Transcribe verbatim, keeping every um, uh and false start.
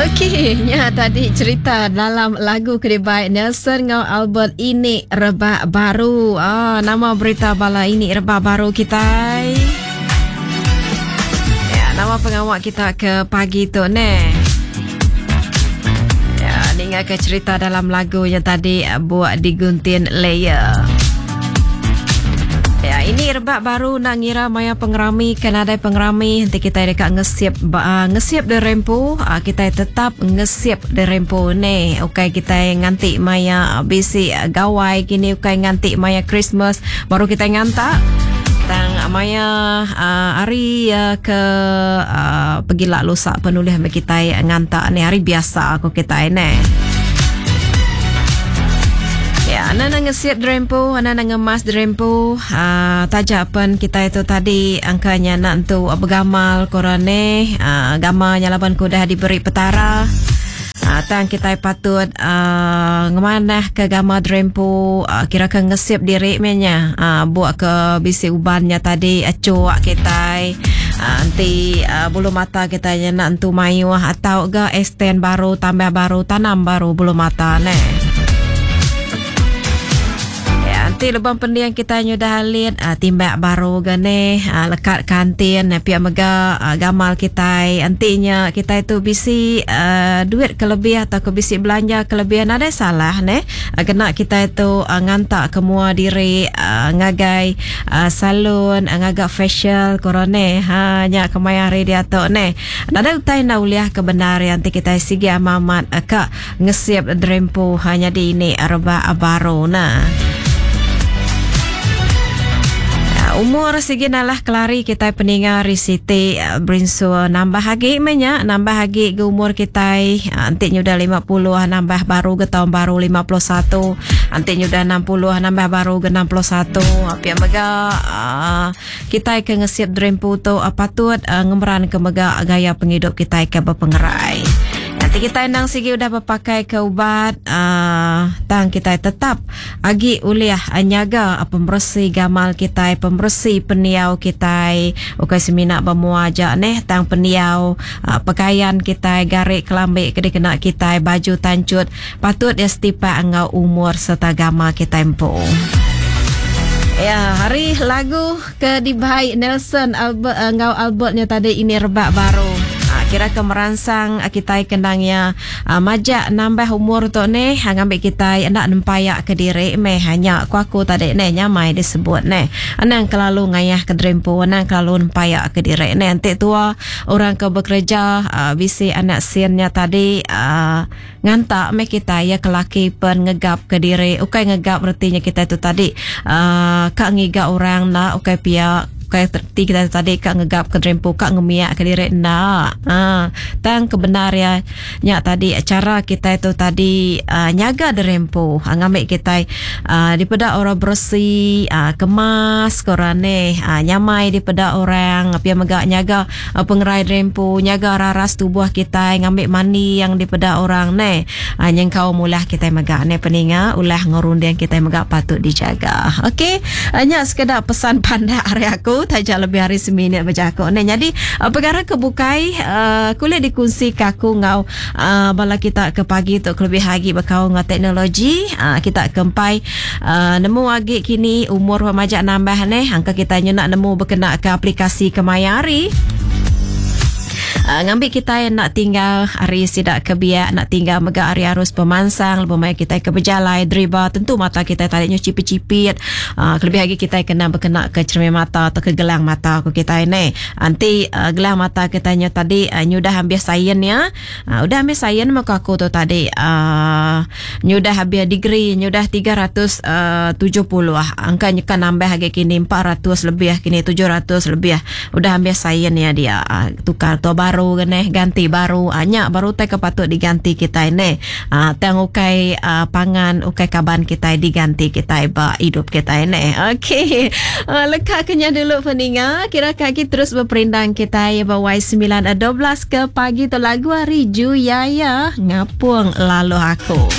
Okey, nya tadi cerita dalam lagu Kedai Nelson ngau Albert ini rebak baru. Ah, nama berita bala ini rebak baru kita. Ya, nama pengawak kita ke pagi tu ne. Ya, dengar ke cerita dalam lagu yang tadi buat digunting layer. Ya, ini rebak baru nak ngira maya pengerami kan ada pengerami nanti kita dekat ngesiap uh, ngesiap de rempo uh, kita tetap ngesiap de rempo ne. Okey kita nganti maya bisi uh, gawai kini okey nganti maya Christmas baru kita ngantak tang maya uh, hari uh, ke uh, pergi lak lusa penulis kita ngantak ni hari biasa aku kita ne. Ya, ana nang ngesiap drempo, ana nang ngemas drempo. Uh, tajapan kita itu tadi angkanya nak tu bergamal korane, uh, gama nyalaban kuda diberi petara. Uh, tang kita patut uh, ngemanah ke gama drempo, uh, kira ke ngesiap diri menya. Uh, buat ke bisi ubannya tadi acuak kita. Uh, nanti uh, bulu mata kita nak tu mayu atau ke extend baru, tambah baru, tanam baru bulu mata ne. Nanti lebang pendiang kita nyudah halin uh, timbak baru gane uh, lekat kantin uh, pihak mega uh, gamal kita antinya kita itu bisi uh, duit kelebih atau ke bisi belanja kelebihan ada salah ne uh, kena kita itu uh, ngantak kemua diri uh, ngagai uh, salon uh, ngagak facial korone hanya kemaya hari dia tu ne nada utai na uliah kebenaran nanti kita sigi amamat uh, ka ngesiap drempo hanya di ini arba baru na. Umur segi nalah kelari kita peninga risiti uh, berinsu nambah lagi menya nambah lagi ke umur kita uh, antiknya udah lima puluh nambah baru ke tahun baru lima puluh satu antiknya udah enam puluh nambah baru ke enam puluh satu apa mega uh, kita ke ngesiap drempo tu uh, patut uh, ngemeran ke mega gaya penghidup kita ke berpengerai. Nanti kita endang sigi udah berpakai ke ubat uh, tang kita tetap agi uliah nyaga uh, pembersih gamal kita pembersih peniau kita ukai semina bermuajak neh tang peniau uh, pakaian kita garik kelambi kena kena kita baju tancut patut ya setipa angau umur serta gamal kita empu. Ya, hari lagu Kedai Nelson Albert uh, ngau Albertnya tadi ini rebak baru. Kira ke merangsang kita kendangnya uh, majak nambah umur tu ne ngambil kita nak nempayak ke diri meh hanya ku aku tadi ne nyamai disebut ne anang kelalu ngayah ke drempo anang kelalu nempayak ke diri ne nanti tua orang ke bekerja uh, bisi anak siannya tadi uh, ngantak meh kita ya kelaki pen ngegap ke diri ukai ngegap artinya kita itu tadi uh, kak ngiga orang nak ukai pihak kayak terti kita tadi kak ngegap ke drempo kak ngemiak ke diri nak ha, tang kebenarnya nya tadi cara kita itu tadi uh, nyaga drempo uh, ngambil kita uh, daripada orang bersih uh, kemas korane uh, nyamai daripada orang apa yang megak nyaga uh, pengerai drempo nyaga raras tubuh kita ngambil mani yang daripada orang ne uh, yang kau mulah kita megak ne peninga ulah ngurundian kita megak patut dijaga. Okey, hanya sekedar pesan pandai hari aku tajak lebih hari seminit baca aku ni jadi uh, perkara kebukai uh, kulit dikunci kaku ngau uh, bala kita ke pagi tu lebih lagi berkau ngau teknologi uh, kita kempai uh, nemu lagi kini umur pemajak nambah ni angka kita nak nemu berkena ke aplikasi kemayari. Uh, ngambil kita yang nak tinggal hari sidak kebiak nak tinggal mega hari arus pemansang lebih baik kita ke berjalai driba tentu mata kita tadinya cipit-cipit uh, lebih lagi kita kena berkena ke cermin mata atau ke gelang mata aku kita ini nanti uh, gelang mata kita nya tadi uh, nyudah habis sains ya uh, udah habis sains maka aku tu tadi uh, nyudah habis degree nyudah tiga ratus tujuh puluh ah angkanya kan nambah lagi kini empat ratus lebih kini tujuh ratus lebih udah habis sains ya dia uh, tukar tu baru geneh ganti baru hanya baru teh kepatut diganti kita ini uh, tang ukai uh, pangan ukai kaban kita diganti kita ba hidup kita ini. Okey, uh, lekat kenya dulu peninga kira kaki terus berperindang kita ya bawai sembilan dua belas ke pagi tu lagu hari Juyaya ngapung lalu aku.